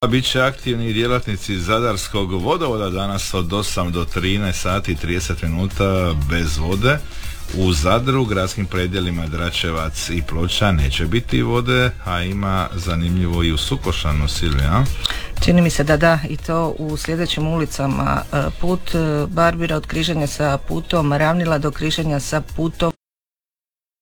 Biće aktivni djelatnici Zadarskog vodovoda danas od 8 do 13 sati i 30 minuta bez vode. U Zadru, gradskim predjelima Dračevac i Ploča neće biti vode, a ima zanimljivo i u Sukošanu, Silvija. Čini mi se da i to u sljedećim ulicama. Put Barbira od križanja sa putom Ravnila do križanja sa putom